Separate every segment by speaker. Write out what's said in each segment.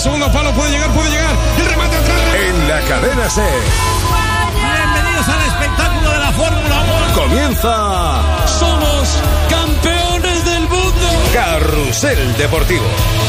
Speaker 1: segundo palo, puede llegar. El remate atrás.
Speaker 2: En la cadena SER.
Speaker 3: Bienvenidos al espectáculo de la Fórmula 1.
Speaker 2: Comienza.
Speaker 1: Somos campeones del mundo.
Speaker 2: Carrusel Deportivo.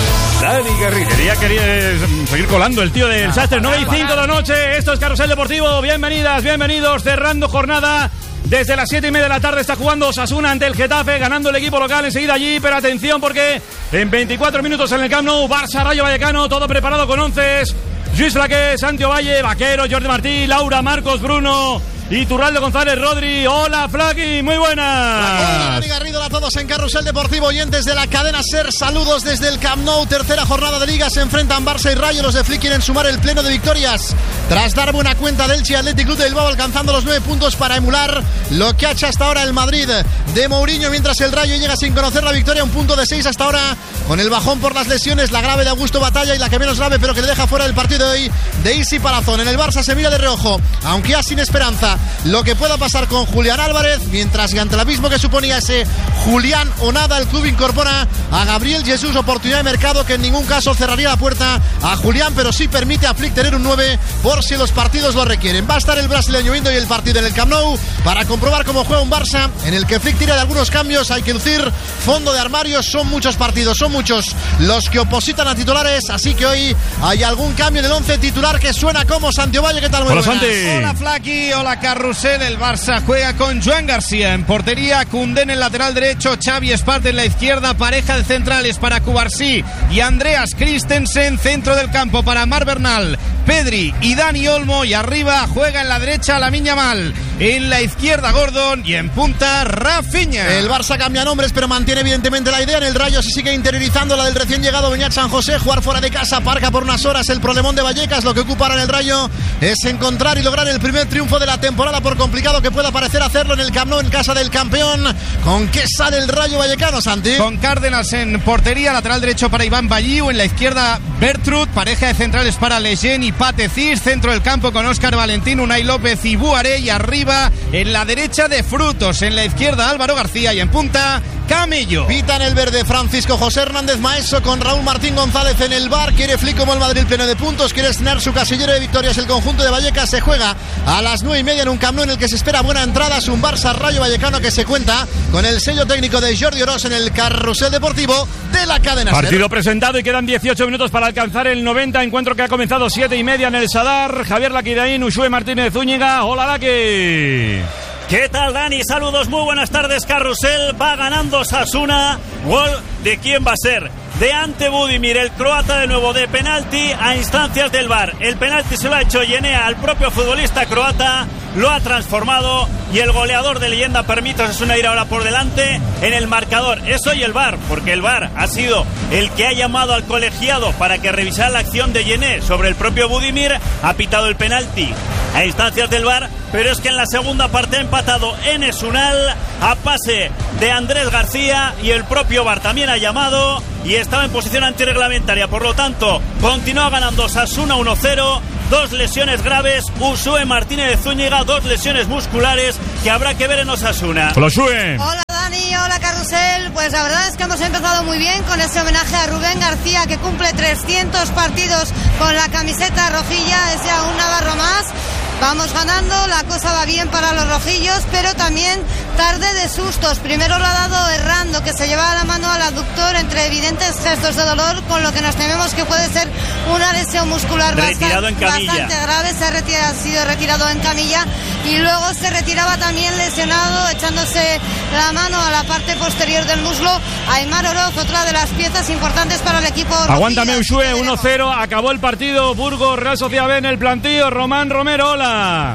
Speaker 2: Dani Garrido.
Speaker 4: Quería seguir colando el tío del Sastre. 9:05 de la noche. Esto es Carrusel Deportivo. Bienvenidas, bienvenidos. Cerrando jornada. Desde las 7:30 de la tarde está jugando Osasuna ante el Getafe, ganando el equipo local enseguida allí, pero atención porque en 24 minutos en el Camp Nou, Barça, Rayo Vallecano, todo preparado con onces. Lluís Flaqué, Santi Ovalle, Vaquero, Jordi Martí, Laura, Marcos, Bruno, Iturralde, González, Rodri. Hola, Flaqui, muy buenas.
Speaker 5: Hola, Dani Garrido, a todos en Carrusel Deportivo, oyentes de la cadena SER. Saludos desde el Camp Nou, tercera jornada de Liga. Se enfrentan Barça y Rayo. Los de Flick quieren sumar el pleno de victorias tras dar buena cuenta del Elche Athletic Club de Bilbao, alcanzando los 9 puntos para emular lo que ha hecho hasta ahora el Madrid de Mourinho, mientras el Rayo llega sin conocer la victoria, un punto de 6 hasta ahora, con el bajón por las lesiones, la grave de Augusto Batalla y la que menos grave, pero que le deja fuera del partido de hoy, de Isi Palazón. En el Barça se mira de reojo, aunque ya sin esperanza, lo que pueda pasar con Julián Álvarez, mientras que ante el abismo que suponía ese Julián o nada, el club incorpora a Gabriel Jesús, oportunidad de mercado que en ningún caso cerraría la puerta a Julián, pero sí permite a Flick tener un 9 por si los partidos lo requieren. Va a estar el brasileño viendo hoy el partido en el Camp Nou para comprobar cómo juega un Barça en el que Flick tira de algunos cambios. Hay que lucir fondo de armario, son muchos partidos, son muchos los que opositan a titulares, así que hoy hay algún cambio en el 11 titular que suena como Santi Ovalle. ¿Qué tal? Muy
Speaker 4: hola,
Speaker 5: buenas.
Speaker 4: Santi.
Speaker 3: Hola, Flaqui, hola, Carrusel. El Barça juega con Joan García en portería, Koundé en el lateral derecho, Xavi Esparte en la izquierda, pareja de centrales para Cubarsí y Andreas Christensen, centro del campo para Mar Bernal, Pedri y Dani Olmo, y arriba juega en la derecha Lamine Yamal, en la izquierda Gordon y en punta Rafinha.
Speaker 5: El Barça cambia nombres, pero mantiene evidentemente la idea. En el Rayo se sigue interiorizando la del recién llegado Beñat San José. Jugar fuera de casa, Parca por unas horas, el problemón de Vallecas. Lo que ocupa ahora en el Rayo es encontrar y lograr el primer triunfo de la temporada, por complicado que pueda parecer hacerlo en el Camp Nou, en casa del campeón. ¿Con qué sale el Rayo Vallecano, Santi?
Speaker 3: Con Cárdenas en portería, lateral derecho para Iván Balliu, en la izquierda Bertrud, pareja de centrales para Lejeune y Patecís, centro del campo con Óscar Valentín, Unai López y Buaré, y arriba en la derecha de Frutos, en la izquierda Álvaro García y en punta Camello.
Speaker 5: Pita en el verde Francisco José Hernández Maeso, con Raúl Martín González en el bar. Quiere Flick como el Madrid pleno de puntos, quiere estrenar su casillero de victorias. El conjunto de Vallecas se juega a las 9:30 en un Camp Nou en el que se espera buena entrada. Es un Barça Rayo Vallecano que se cuenta con el sello técnico de Jordi Orós en el Carrusel Deportivo de la cadena SER.
Speaker 4: Partido presentado y quedan 18 minutos para alcanzar el 90. Encuentro que ha comenzado 7:30 en el Sadar. Javier Laquidaín, Ushue Martínez Zúñiga. Hola, Laqui.
Speaker 6: ¿Qué tal, Dani? Saludos, muy buenas tardes. Carrusel, va ganando Osasuna. Gol, ¿de quién va a ser? De Ante Budimir, el croata, de nuevo de penalti a instancias del VAR. El penalti se lo ha hecho Yenea al propio futbolista croata, lo ha transformado y el goleador de leyenda permite a Osasuna ir ahora por delante en el marcador. Eso y el VAR, porque el VAR ha sido el que ha llamado al colegiado para que revisara la acción de Yené sobre el propio Budimir. Ha pitado el penalti a instancias del VAR, pero es que en la segunda parte ha empatado Enes Unal a pase de Andrés García y el propio VAR también ha llamado y estaba en posición antirreglamentaria. Por lo tanto, continúa ganando Osasuna 1-0. Dos lesiones graves, Ushue Martínez Zúñiga, dos lesiones musculares que habrá que ver en Osasuna.
Speaker 4: Hola, Ushue.
Speaker 7: Hola, Dani, hola, Carrusel. Pues la verdad es que hemos empezado muy bien con ese homenaje a Rubén García, que cumple 300 partidos con la camiseta rojilla. Es ya un navarro más. Vamos ganando, la cosa va bien para los rojillos, pero también tarde de sustos. Primero lo ha dado Errando, que se lleva la mano al aductor entre evidentes gestos de dolor, con lo que nos tememos que puede ser una lesión muscular bastante grave. Ha sido retirado en camilla y luego se retiraba también lesionado, echándose la mano a la parte posterior del muslo, Aimar Oroz, otra de las piezas importantes para el equipo rojillo.
Speaker 4: Aguántame, Ushue, 1-0, acabó el partido. Burgos, Real Sociedad B en el plantío. Román Romero, hola.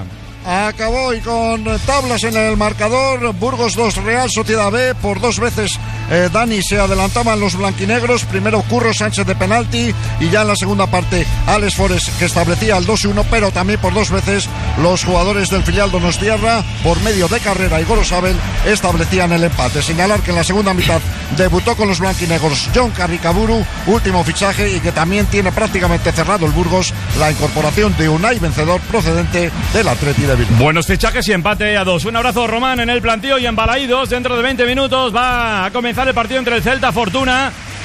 Speaker 8: Acabó y con tablas en el marcador. Burgos 2, Real Sociedad B. Por dos veces Dani se adelantaban los blanquinegros. Primero Curro Sánchez de penalti y ya en la segunda parte Alex Forest, que establecía el 2-1, pero también por dos veces los jugadores del filial donostiarra, por medio de Carrera y Gorosabel, establecían el empate. Señalar que en la segunda mitad debutó con los blanquinegros John Carricaburu, último fichaje, y que también tiene prácticamente cerrado el Burgos la incorporación de Unai Vencedor, procedente del Atleti de Bilbao.
Speaker 4: Buenos fichajes y empate a 2. Un abrazo, Román, en el plantío y en Balaídos. Dentro de 20 minutos va a comenzar el partido entre el Celta Fortuna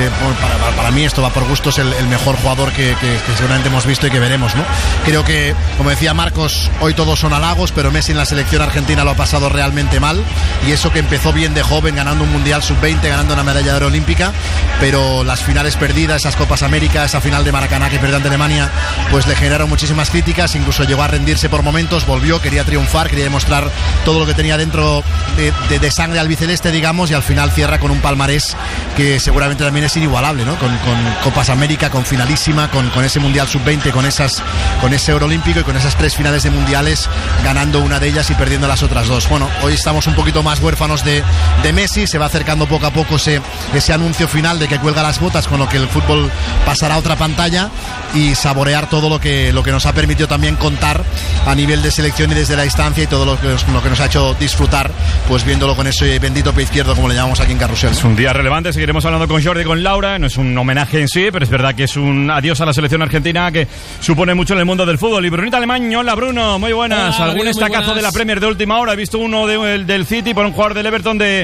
Speaker 5: para mí esto va por gustos, el mejor jugador que seguramente hemos visto y que veremos, ¿no? Creo que, como decía Marcos, hoy todos son halagos, pero Messi en la selección argentina lo ha pasado realmente mal, y eso que empezó bien de joven, ganando un Mundial Sub-20, ganando una medalla de oro olímpica, pero las finales perdidas, esas Copas América, esa final de Maracaná que perdió ante Alemania, pues le generaron muchísimas críticas, incluso llegó a rendirse por momentos, volvió, quería triunfar, quería demostrar todo lo que tenía dentro de sangre albiceleste, digamos, y al final cierra con un palmarés que seguramente también es inigualable, ¿no? Con Copas América, con finalísima, con ese Mundial Sub-20, con ese oro olímpico y con esas 3 finales de mundiales, ganando una de ellas y perdiendo las otras 2. Bueno, hoy estamos un poquito más huérfanos de Messi, se va acercando poco a poco ese anuncio final de que cuelga las botas, con lo que el fútbol pasará a otra pantalla, y saborear todo lo que nos ha permitido también contar a nivel de selección y desde la distancia, y todo lo que nos ha hecho disfrutar, pues viéndolo con ese bendito pie izquierdo, como le llamamos aquí en Carrusel.
Speaker 4: Es un día relevante, seguiremos hablando con Jordi y con Laura, no es un homenaje en sí, pero es verdad que es un adiós a la selección argentina que supone mucho en el mundo del fútbol. Y Brunita Alemán, hola Bruno, muy buenas.
Speaker 9: Hola,
Speaker 4: ¿Algún estacazo de la Premier de última hora? He visto uno del City por un jugador del Everton de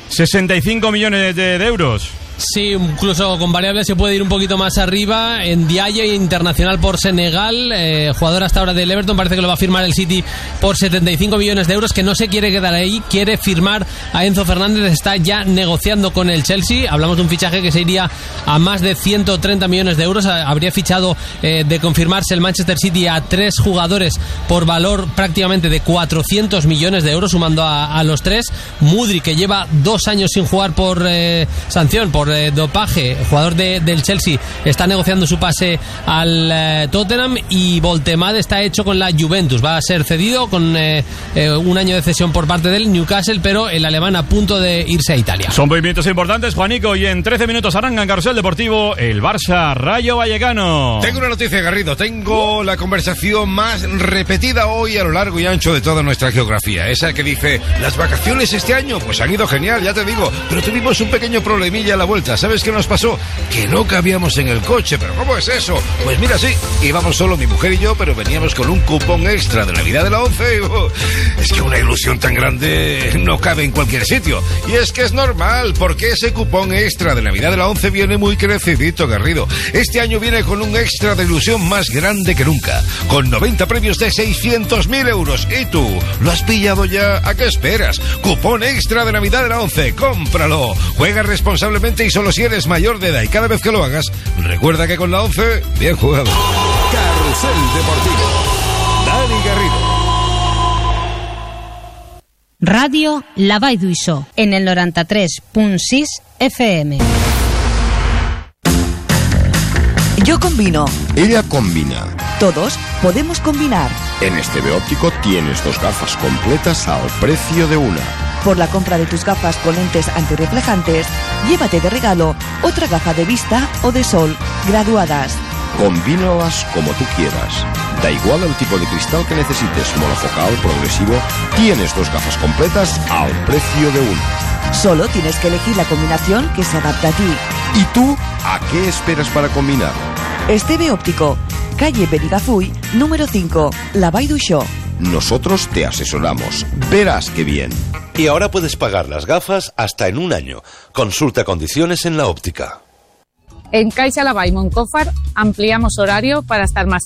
Speaker 4: 65 millones de euros.
Speaker 9: Sí, incluso con variables se puede ir un poquito más arriba. En Ndiaye, internacional por Senegal, jugador hasta ahora del Everton, parece que lo va a firmar el City por 75 millones de euros, que no se quiere quedar ahí, quiere firmar a Enzo Fernández, está ya negociando con el Chelsea. Hablamos de un fichaje que se iría a más de 130 millones de euros. Habría fichado, de confirmarse, el Manchester City a 3 jugadores por valor prácticamente de 400 millones de euros, sumando a los 3. Mudryk, que lleva 2 años sin jugar por sanción, por dopaje, jugador del Chelsea, está negociando su pase al Tottenham, y Voltemade está hecho con la Juventus, va a ser cedido con un año de cesión por parte del Newcastle, pero el alemán a punto de irse a Italia.
Speaker 4: Son movimientos importantes, Juanico, y en 13 minutos arranca en Carrusel Deportivo el Barça Rayo Vallecano.
Speaker 10: Tengo una noticia, Garrido, tengo la conversación más repetida hoy a lo largo y ancho de toda nuestra geografía, esa que dice: las vacaciones este año pues han ido genial, ya te digo, pero tuvimos un pequeño problemilla a la vuelta. ¿Sabes qué nos pasó? Que no cabíamos en el coche. ¿Pero cómo es eso? Pues mira, sí, íbamos solo mi mujer y yo, pero veníamos con un cupón extra de Navidad de la 11. Es que una ilusión tan grande no cabe en cualquier sitio. Y es que es normal, porque ese cupón extra de Navidad de la 11 viene muy crecidito, Garrido. Este año viene con un extra de ilusión más grande que nunca, con 90 premios de 600.000 euros. ¿Y tú? ¿Lo has pillado ya? ¿A qué esperas? Cupón extra de Navidad de la 11. ¡Cómpralo! Juega responsablemente y solo si eres mayor de edad, y cada vez que lo hagas, recuerda que con la 11, bien jugado.
Speaker 2: Carrusel Deportivo. Dani Garrido.
Speaker 11: Ràdio La Vall d'Uixó, en el 93.6 FM.
Speaker 12: Yo combino.
Speaker 13: Ella combina.
Speaker 12: Todos podemos combinar.
Speaker 13: En TV Óptico tienes 2 gafas completas al precio de una.
Speaker 12: Por la compra de tus gafas con lentes antirreflejantes, llévate de regalo otra gafa de vista o de sol, graduadas.
Speaker 13: Combínalas como tú quieras. Da igual el tipo de cristal que necesites, monofocal, progresivo, tienes 2 gafas completas al precio de una.
Speaker 12: Solo tienes que elegir la combinación que se adapta a ti.
Speaker 13: ¿Y tú a qué esperas para combinar?
Speaker 12: TV Óptico, calle Benigazuy, número 5, La Vall d'Uixó.
Speaker 13: Nosotros te asesoramos. Verás qué bien.
Speaker 14: Y ahora puedes pagar las gafas hasta en un año. Consulta condiciones en la óptica.
Speaker 15: En Caixa Laval y Moncófar ampliamos horario para estar más